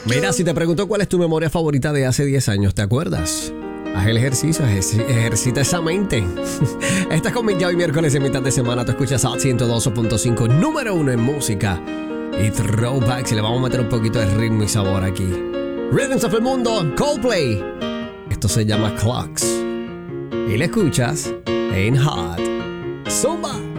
Mira, si te pregunto cuál es tu memoria favorita de hace 10 años, ¿te acuerdas? Haz el ejercicio, ejercita esa mente. Estás conmigo hoy miércoles en mitad de semana. Tú escuchas Hot 102.5, número 1 en música y throwbacks. Y le vamos a meter un poquito de ritmo y sabor aquí. Rhythms of el Mundo, Coldplay. Esto se llama Clocks. Y le escuchas en Hot Zumba.